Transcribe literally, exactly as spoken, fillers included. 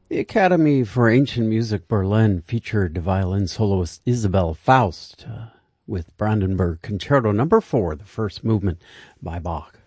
The Academy for Ancient Music Berlin featured violin soloist Isabel Faust uh, with Brandenburg Concerto Number Four, the first movement by Bach.